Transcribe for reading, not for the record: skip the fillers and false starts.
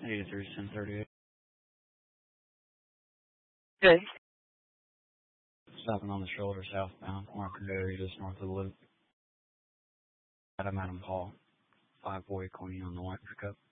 83 1038. Okay. Stopping on the shoulder southbound, marker area just north of the loop. Adam Hall, 5 boy Queen on the white pickup.